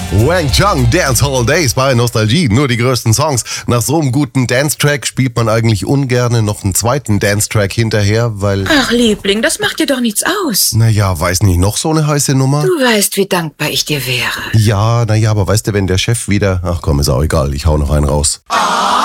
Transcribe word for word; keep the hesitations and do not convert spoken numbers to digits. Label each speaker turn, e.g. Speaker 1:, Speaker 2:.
Speaker 1: Wang Chung, Dance Hall Days bei Nostalgie. Nur die größten Songs. Nach so einem guten Dance-Track spielt man eigentlich ungerne noch einen zweiten Dance-Track hinterher, weil...
Speaker 2: Ach, Liebling, das macht dir doch nichts aus.
Speaker 1: Naja, weiß nicht, noch so eine heiße Nummer?
Speaker 2: Du weißt, wie dankbar ich dir wäre.
Speaker 1: Ja, naja, aber weißt du, wenn der Chef wieder... Ach komm, ist auch egal, ich hau noch einen raus.